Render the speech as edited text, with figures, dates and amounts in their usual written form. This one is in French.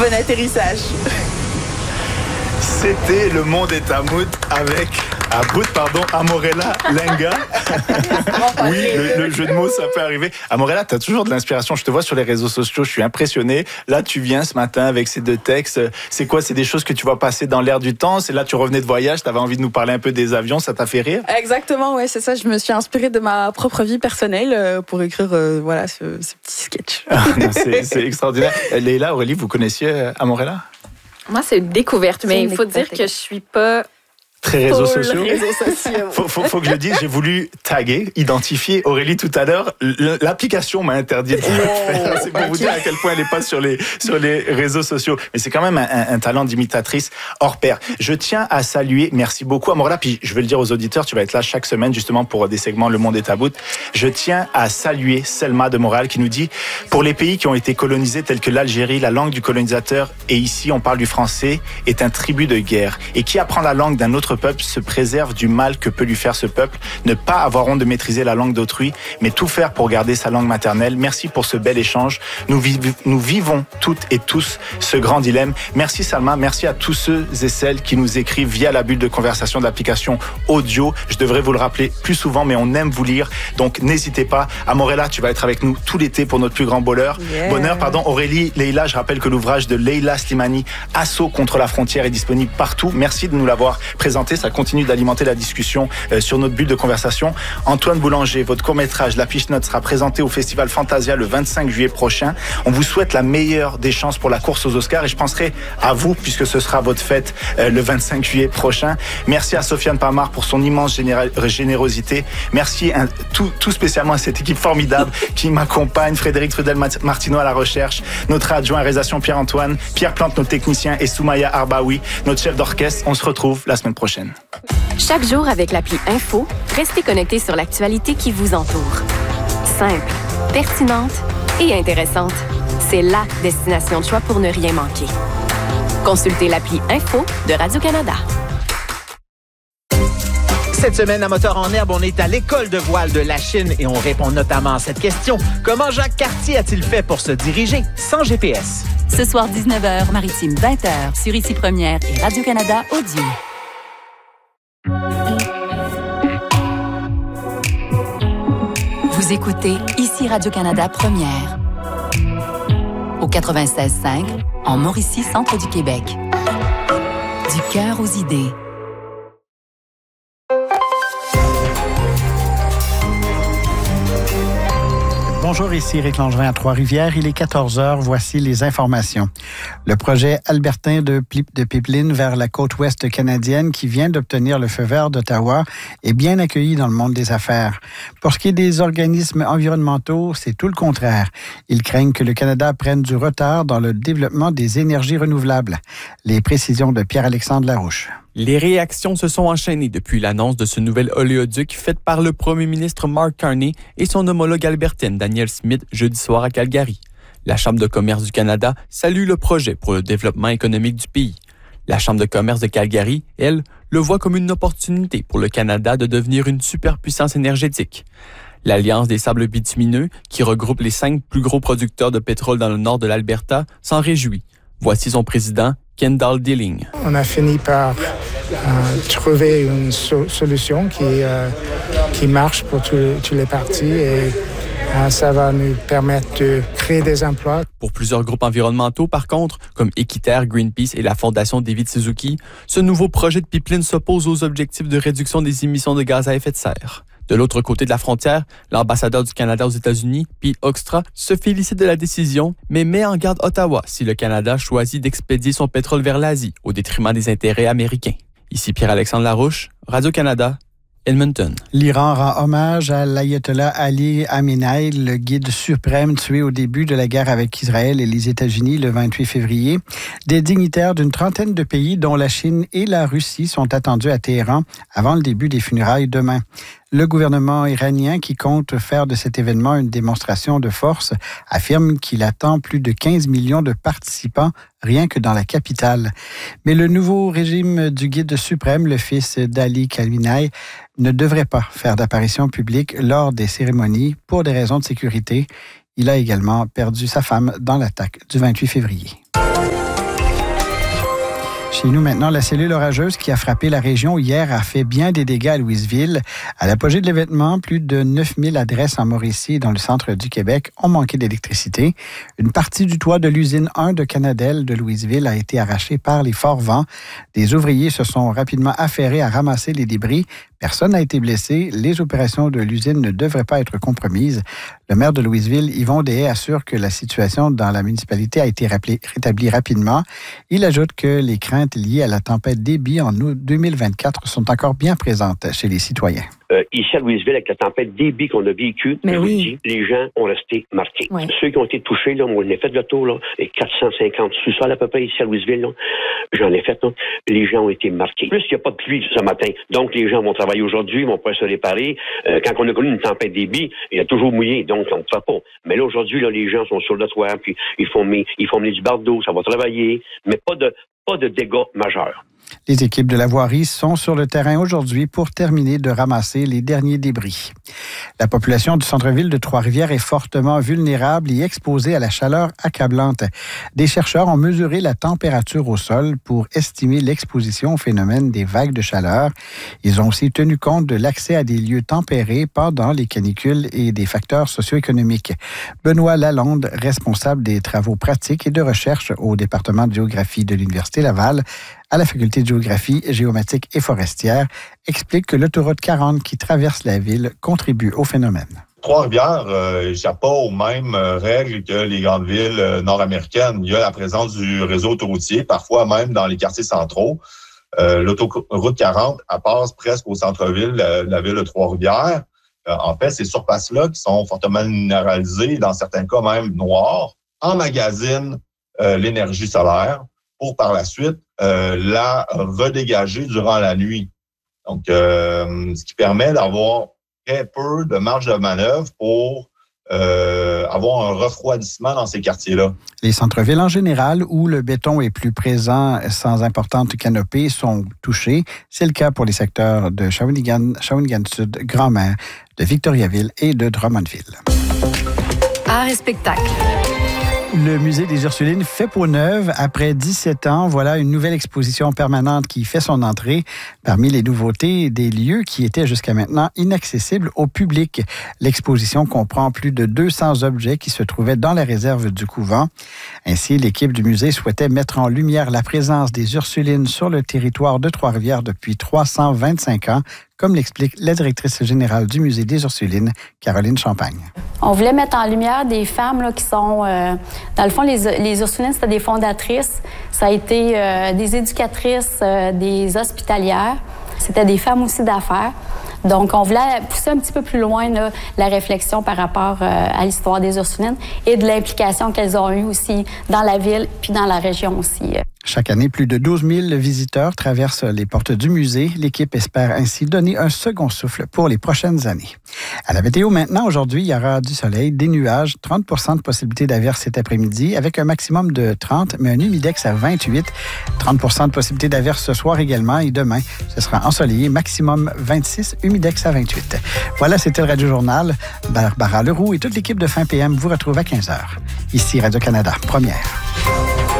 Bon atterrissage. C'était Le Monde est à bout avec Amorella Lenga. Oui, le jeu de mots, ça peut arriver. Amorella, tu as toujours de l'inspiration. Je te vois sur les réseaux sociaux, je suis impressionné. Là, tu viens ce matin avec ces deux textes. C'est quoi? C'est des choses que tu vois passer dans l'air du temps? C'est là, tu revenais de voyage, tu avais envie de nous parler un peu des avions, ça t'a fait rire? Exactement, ouais, c'est ça. Je me suis inspirée de ma propre vie personnelle pour écrire ce petit sketch. C'est extraordinaire. Leïla, Aurélie, vous connaissiez Amorella? Moi, c'est une découverte, mais il faut dire que je suis pas très réseaux sociaux. Faut que je le dise, j'ai voulu taguer, identifier Aurélie tout à l'heure. L'application m'a interdit de faire. C'est pour vous dire à quel point elle n'est pas sur les réseaux sociaux. Mais c'est quand même un talent d'imitatrice hors pair. Je tiens à saluer, merci beaucoup Amorella, puis je vais le dire aux auditeurs, tu vas être là chaque semaine justement pour des segments Le Monde est à bout. Je tiens à saluer Selma de Montréal qui nous dit « Pour les pays qui ont été colonisés tels que l'Algérie, la langue du colonisateur, et ici on parle du français, est un tribut de guerre. Et qui apprend la langue d'un autre peuple se préserve du mal que peut lui faire ce peuple, ne pas avoir honte de maîtriser la langue d'autrui, mais tout faire pour garder sa langue maternelle. Merci pour ce bel échange. Nous vivons toutes et tous ce grand dilemme. Merci Salma, merci à tous ceux et celles qui nous écrivent via la bulle de conversation de l'application audio. Je devrais vous le rappeler plus souvent, mais on aime vous lire, donc n'hésitez pas. Amorella, tu vas être avec nous tout l'été pour notre plus grand bonheur. Aurélie, Leïla, je rappelle que l'ouvrage de Leïla Slimani, Assaut contre la frontière, est disponible partout. Merci de nous l'avoir présenté. Ça continue d'alimenter la discussion sur notre bulle de conversation. Antoine Boulanger, votre court-métrage La Fiche Note sera présenté au Festival Fantasia le 25 juillet prochain. On vous souhaite la meilleure des chances pour la course aux Oscars et je penserai à vous puisque ce sera votre fête le 25 juillet prochain. Merci à Sofiane Pamar pour son immense générosité. Merci tout spécialement à cette équipe formidable qui m'accompagne. Frédéric Trudel-Martineau à la recherche, notre adjoint à réalisation Pierre-Antoine, Pierre Plante, notre technicien, et Soumaya Arbaoui, notre chef d'orchestre. On se retrouve la semaine prochaine. Chaque jour avec l'appli Info, restez connectés sur l'actualité qui vous entoure. Simple, pertinente et intéressante. C'est la destination de choix pour ne rien manquer. Consultez l'appli Info de Radio-Canada. Cette semaine, à Moteur en herbe, on est à l'école de voile de la Chine et on répond notamment à cette question. Comment Jacques Cartier a-t-il fait pour se diriger sans GPS? Ce soir, 19h, Maritime 20h, sur Ici Première et Radio-Canada Audio. Vous écoutez Ici Radio-Canada Première. Au 96.5, en Mauricie, centre du Québec. Du cœur aux idées. Bonjour, ici Éric Langevin à Trois-Rivières. Il est 14h. Voici les informations. Le projet albertain de pipeline vers la côte ouest canadienne qui vient d'obtenir le feu vert d'Ottawa est bien accueilli dans le monde des affaires. Pour ce qui est des organismes environnementaux, c'est tout le contraire. Ils craignent que le Canada prenne du retard dans le développement des énergies renouvelables. Les précisions de Pierre-Alexandre Larouche. Les réactions se sont enchaînées depuis l'annonce de ce nouvel oléoduc faite par le premier ministre Mark Carney et son homologue albertaine Danielle Smith jeudi soir à Calgary. La Chambre de commerce du Canada salue le projet pour le développement économique du pays. La Chambre de commerce de Calgary, elle, le voit comme une opportunité pour le Canada de devenir une superpuissance énergétique. L'Alliance des sables bitumineux, qui regroupe les 5 plus gros producteurs de pétrole dans le nord de l'Alberta, s'en réjouit. Voici son président, Kendall Dilling. On a fini par trouver une solution qui marche pour tous les partis et ça va nous permettre de créer des emplois. Pour plusieurs groupes environnementaux, par contre, comme Équiterre, Greenpeace et la Fondation David Suzuki, ce nouveau projet de pipeline s'oppose aux objectifs de réduction des émissions de gaz à effet de serre. De l'autre côté de la frontière, l'ambassadeur du Canada aux États-Unis, Pete Hoekstra, se félicite de la décision, mais met en garde Ottawa si le Canada choisit d'expédier son pétrole vers l'Asie au détriment des intérêts américains. Ici Pierre-Alexandre Larouche, Radio-Canada, Edmonton. L'Iran rend hommage à l'ayatollah Ali Khamenei, le guide suprême tué au début de la guerre avec Israël et les États-Unis le 28 février. Des dignitaires d'une trentaine de pays, dont la Chine et la Russie, sont attendus à Téhéran avant le début des funérailles demain. Le gouvernement iranien, qui compte faire de cet événement une démonstration de force, affirme qu'il attend plus de 15 millions de participants rien que dans la capitale. Mais le nouveau régime du guide suprême, le fils d'Ali Khamenei, ne devrait pas faire d'apparition publique lors des cérémonies pour des raisons de sécurité. Il a également perdu sa femme dans l'attaque du 28 février. Chez nous maintenant, la cellule orageuse qui a frappé la région hier a fait bien des dégâts à Louisville. À l'apogée de l'événement, plus de 9000 adresses en Mauricie et dans le centre du Québec ont manqué d'électricité. Une partie du toit de l'usine 1 de Canadel de Louisville a été arrachée par les forts vents. Des ouvriers se sont rapidement affairés à ramasser les débris. Personne n'a été blessé. Les opérations de l'usine ne devraient pas être compromises. Le maire de Louisville, Yvon Deshaies, assure que la situation dans la municipalité a été rétablie rapidement. Il ajoute que les craintes liées à la tempête Déby en août 2024 sont encore bien présentes chez les citoyens. Ici à Louisville, avec la tempête Déby qu'on a vécue, les gens ont resté marqués. Oui. Ceux qui ont été touchés, là, moi, j'en ai fait le tour, là, les 450 sous-sols à peu près ici à Louisville, là, j'en ai fait, là, les gens ont été marqués. Plus, il n'y a pas de pluie ce matin, donc les gens vont travailler aujourd'hui, ils vont pouvoir se réparer. Quand on a connu une tempête Déby, il a toujours mouillé, donc on ne fait pas. Mais là, aujourd'hui, là, les gens sont sur le toit, puis ils font mener du bardeau, ça va travailler, mais pas de dégâts majeurs. Les équipes de la voirie sont sur le terrain aujourd'hui pour terminer de ramasser les derniers débris. La population du centre-ville de Trois-Rivières est fortement vulnérable et exposée à la chaleur accablante. Des chercheurs ont mesuré la température au sol pour estimer l'exposition au phénomène des vagues de chaleur. Ils ont aussi tenu compte de l'accès à des lieux tempérés pendant les canicules et des facteurs socio-économiques. Benoît Lalonde, responsable des travaux pratiques et de recherche au département de géographie de l'Université Laval, à la faculté de géographie, géomatique et forestière, explique que l'autoroute 40 qui traverse la ville contribue au phénomène. Trois-Rivières n'échappe pas aux mêmes règles que les grandes villes nord-américaines. Il y a la présence du réseau autoroutier, parfois même dans les quartiers centraux. L'autoroute 40, elle passe presque au centre-ville de la ville de Trois-Rivières. En fait, ces surfaces-là qui sont fortement minéralisées, dans certains cas même noires, emmagasinent l'énergie solaire pour par la suite la redégager durant la nuit. Donc, ce qui permet d'avoir très peu de marge de manœuvre pour avoir un refroidissement dans ces quartiers-là. Les centres-villes en général, où le béton est plus présent sans importante canopée, sont touchés. C'est le cas pour les secteurs de Shawinigan-Sud, Grand-Mère, de Victoriaville et de Drummondville. Art et spectacle. Le musée des Ursulines fait peau neuve. Après 17 ans, voilà une nouvelle exposition permanente qui fait son entrée. Parmi les nouveautés, des lieux qui étaient jusqu'à maintenant inaccessibles au public. L'exposition comprend plus de 200 objets qui se trouvaient dans la réserve du couvent. Ainsi, l'équipe du musée souhaitait mettre en lumière la présence des Ursulines sur le territoire de Trois-Rivières depuis 325 ans, comme l'explique la directrice générale du musée des Ursulines, Caroline Champagne. On voulait mettre en lumière des femmes là, qui sont... dans le fond, les Ursulines, c'était des fondatrices. Ça a été des éducatrices, des hospitalières. C'était des femmes aussi d'affaires. Donc, on voulait pousser un petit peu plus loin là, la réflexion par rapport à l'histoire des Ursulines et de l'implication qu'elles ont eue aussi dans la ville puis dans la région aussi. Chaque année, plus de 12 000 visiteurs traversent les portes du musée. L'équipe espère ainsi donner un second souffle pour les prochaines années. À la météo maintenant, aujourd'hui, il y aura du soleil, des nuages, 30 % de possibilité d'averse cet après-midi avec un maximum de 30, mais un humidex à 28. 30 % de possibilité d'averse ce soir également et demain, ce sera ensoleillé, maximum 26, humidex à 28. Voilà, c'était le Radio Journal. Barbara Leroux et toute l'équipe de Fin PM vous retrouvent à 15h. Ici Radio-Canada, première.